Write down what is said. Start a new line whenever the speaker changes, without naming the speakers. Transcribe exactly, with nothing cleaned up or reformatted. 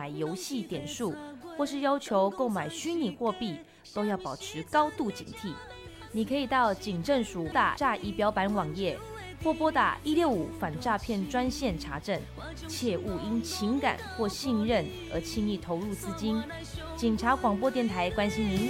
买游戏点数，或是要求购买虚拟货币，都要保持高度警惕。你可以到警政署打诈仪表板网页，或拨打一六五反诈骗专线查证，切勿因情感或信任而轻易投入资金。警察广播电台关心您。